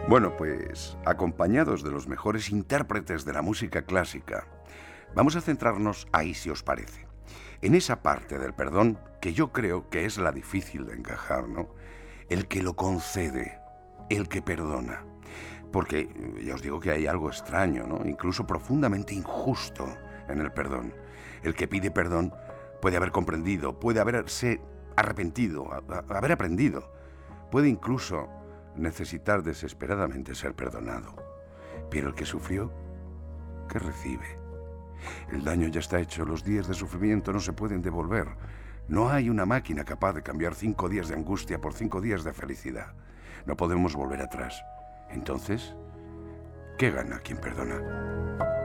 Bueno, pues acompañados de los mejores intérpretes de la música clásica, vamos a centrarnos ahí, si os parece, en esa parte del perdón que yo creo que es la difícil de encajar, ¿no? El que lo concede, el que perdona. Porque ya os digo que hay algo extraño, ¿no? Incluso profundamente injusto en el perdón. El que pide perdón puede haber comprendido, puede haberse arrepentido, haber aprendido, puede incluso necesitar desesperadamente ser perdonado. Pero el que sufrió, ¿qué recibe? El daño ya está hecho, los días de sufrimiento no se pueden devolver. No hay una máquina capaz de cambiar 5 días de angustia por 5 días de felicidad. No podemos volver atrás. Entonces, ¿qué gana quien perdona?